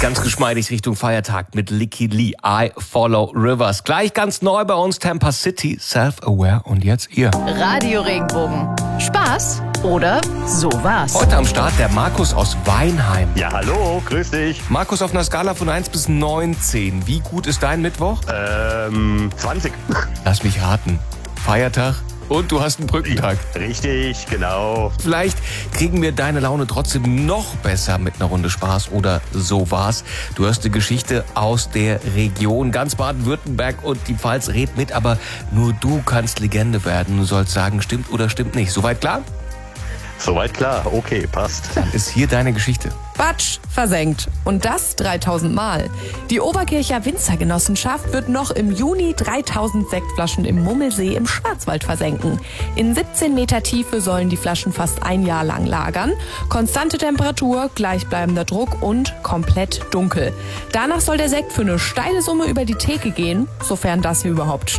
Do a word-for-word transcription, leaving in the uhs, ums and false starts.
Ganz geschmeidig Richtung Feiertag mit Licky Lee, I Follow Rivers. Gleich ganz neu bei uns Tampa City, Self-Aware und jetzt ihr. Radio Regenbogen. Spaß oder sowas? Heute am Start der Markus aus Weinheim. Ja, hallo, grüß dich. Markus, auf einer Skala von eins bis neunzehn, wie gut ist dein Mittwoch? Ähm, zwanzig. Lass mich raten. Feiertag? Und du hast einen Brückentag. Richtig, genau. Vielleicht kriegen wir deine Laune trotzdem noch besser mit einer Runde Spaß oder so war's. Du hörst eine Geschichte aus der Region. Ganz Baden-Württemberg und die Pfalz redet mit, aber nur du kannst Legende werden. Du sollst sagen, stimmt oder stimmt nicht. Soweit klar? Soweit klar, okay, passt. Dann ist hier deine Geschichte. Batsch, versenkt. Und das dreitausend Mal. Die Oberkircher Winzergenossenschaft wird noch im Juni dreitausend Sektflaschen im Mummelsee im Schwarzwald versenken. In siebzehn Meter Tiefe sollen die Flaschen fast ein Jahr lang lagern. Konstante Temperatur, gleichbleibender Druck und komplett dunkel. Danach soll der Sekt für eine steile Summe über die Theke gehen, sofern das hier überhaupt